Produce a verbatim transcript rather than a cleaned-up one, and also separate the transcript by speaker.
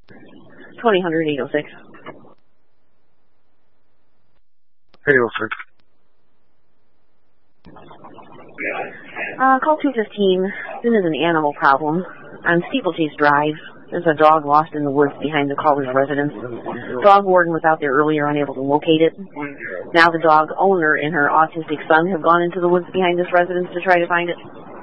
Speaker 1: twenty hundred, eight oh six.
Speaker 2: eight oh six.
Speaker 1: Uh, call two fifteen. This is an animal problem. On Steeplechase Drive, there's a dog lost in the woods behind the caller's residence. Dog warden was out there earlier, unable to locate it. Now the dog owner and her autistic son have gone into the woods behind this residence to try to find it.